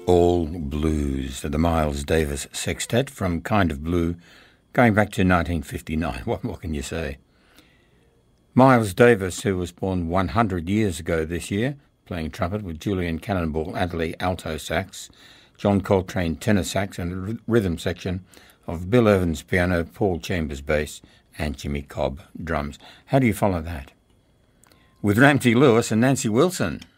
All Blues, the Miles Davis Sextet from Kind of Blue, going back to 1959. What can you say? Miles Davis, who was born 100 years ago this year, playing trumpet with Julian Cannonball Adderley alto sax, John Coltrane tenor sax and a rhythm section of Bill Evans piano, Paul Chambers bass and Jimmy Cobb drums. How do you follow that? With Ramsey Lewis and Nancy Wilson.